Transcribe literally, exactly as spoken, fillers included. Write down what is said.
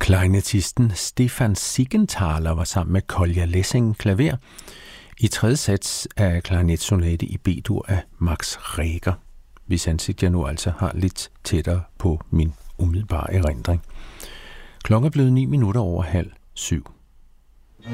Klarinettisten Stefan Siegenthaler var sammen med Kolja Lessing klaver i tredje sats af klarinetsonate i B-dur af Max Reger, hvis ansigt jeg nu altså har lidt tættere på min umiddelbare erindring. Klokken er blevet ni minutter over halv syv.